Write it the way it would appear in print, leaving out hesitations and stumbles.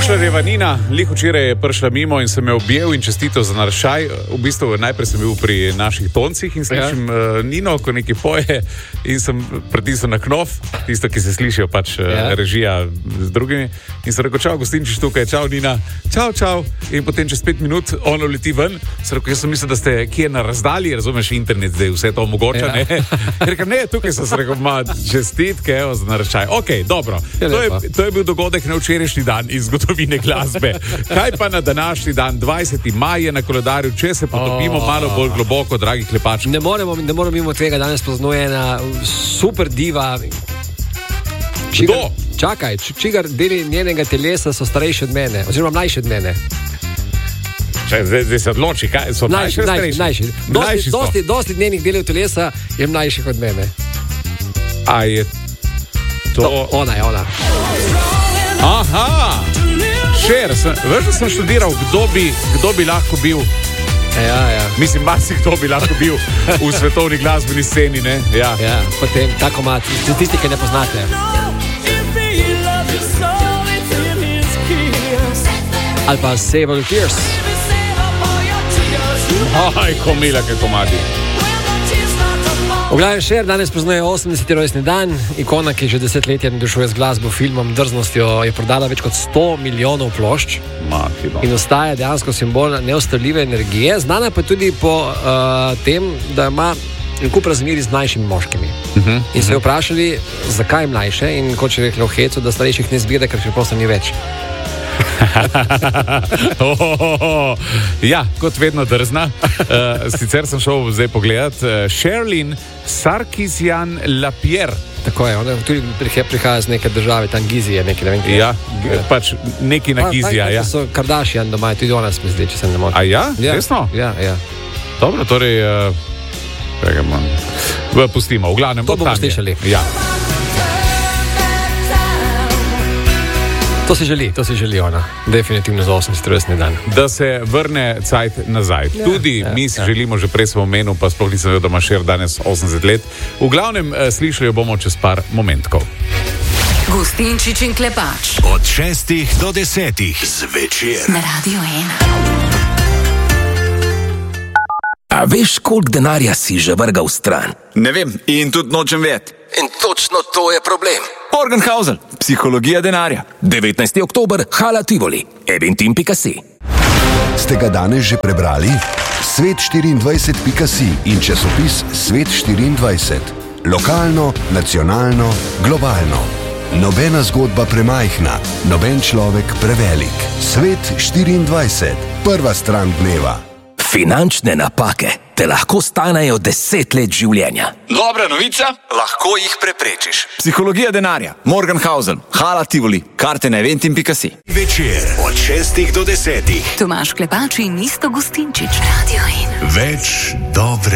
Pušlarjeva Nina, lih včeraj je prišla mimo in sem me objel in čestitev za naraščaj. V bistvu najprej sem bil pri naših toncih in slišim Nino, ko nekaj poje in sem pritisnil na knof, tisto, ki se slišijo pač režija z drugimi. In sem rekel, čau, gostinčiš tukaj, čau Nina, čau. In potem čez 5 minut ono leti ven. Sem rekel, jaz sem mislil, da ste kje na razdalji, razumeš, internet zdaj vse to omogoča, ne? Rekel, ne, tukaj sem se rekel, čestitke, evo, za naraščaj. Ok, dobro. To je bil dogodek na včerajšnji dan iz zgodovine glasbe. Kaj pa na današnji dan, 20. maj je na koledarju, če se potopimo malo bolj globoko, dragi klepači? Ne moremo mimo tega, danes praznuje ena super diva. Kdo? Čakaj, čigar deli njenega telesa so starejši od mene, oziroma mlajši od mene. Zdaj se odloči, kaj so mlajši. Dosti njenih delov telesa je mlajših od mene. A je to? Ona je ona. Aha! Šer, veš, da sem študiral, kdo bi lahko bil. Ja. Mislim, marsikdo bi lahko bil v svetovni glasbeni sceni, ne? Ja, potem tako ima, tisti, ki ne poznate. Ali pa Save All Your Tears. Aj, komila, kaj komadi. V glavnem, Cher danes praznuje 80. rojstni dan. Ikona, ki že desetletja navdušuje z glasbo, filmom, drznostjo, je prodala več kot 100 milijonov plošč in ostaja dejansko simbol neustavljive energije. Znana pa tudi po tem, da ima en kup razmerij z mlajšimi moškimi. In so jo vprašali, zakaj mlajše, in kot je rekla v hecu, da starejših ne zbira, ker preprosto ni več. Ja, kot vedno drzna. Sicer sem šel zdaj pogledat Sherilyn Sarkisian-Lapierre. Tako je, ona tudi prihaja z neke države, tam Gizije, neki, ne vem kaj. Ja, pač neki na Gizija, ja. So Kardashian doma, tudi ona se mi zdi, če se ne motim. A ja? Resno? Ja. Dobro, torej pustimo, v glavnem. To bomo slišali. Ja. To si želi ona, definitivno za 80. rojstni dan. Da se vrne cajt nazaj. Tudi mi si želimo, že prej sem omenil, pa sploh nisem vedel, da ima Cher danes 80 let. V glavnem slišali jo bomo čez par momentkov. Gustinčič in Klepač. Od 6 do 10 zvečer. Na Radio 1. A veš, koliko denarja si že vrgal stran? Ne vem, in tudi nočem vedeti. In točno to je problem. Morgenhausen, psihologija denarja. 19. oktober, Hala Tivoli, eventim.si. Ste ga danes že prebrali? Svet24.si in časopis Svet24. Lokalno, nacionalno, globalno. Nobena zgodba premajhna, noben človek prevelik. Svet24. Prva stran dneva. Finančne napake te lahko stanejo 10 let življenja. Dobra novica, lahko jih preprečiš. Psihologija denarja, Morgenhausen, Hala Tivoli, karte na eventim.si. Večer od 6 do 10. Tomaž Klepač in Isto Gustinčič. Radio 1. Več dobre